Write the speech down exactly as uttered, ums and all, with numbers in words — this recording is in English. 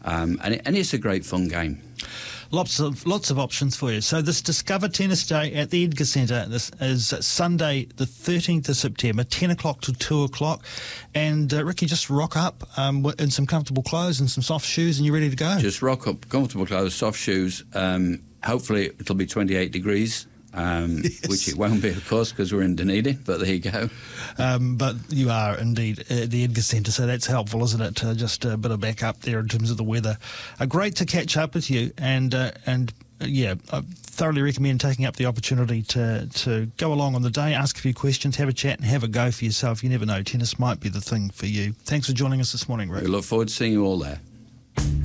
Um, and, it, and it's a great fun game. Lots of lots of options for you. So this Discover Tennis Day at the Edgar Centre, this is Sunday the thirteenth of September, ten o'clock to two o'clock. And uh, Ricky, just rock up um, in some comfortable clothes and some soft shoes and you're ready to go. Just rock up, comfortable clothes, soft shoes. Um, hopefully it'll be twenty-eight degrees. Um, yes. Which it won't be, of course, because we're in Dunedin, but there you go. Um, but you are indeed at the Edgar Centre, so that's helpful, isn't it? Uh, just a bit of backup there in terms of the weather. Uh, great to catch up with you, and uh, and uh, yeah, I thoroughly recommend taking up the opportunity to, to go along on the day, ask a few questions, have a chat, and have a go for yourself. You never know, tennis might be the thing for you. Thanks for joining us this morning, Rick. We look forward to seeing you all there.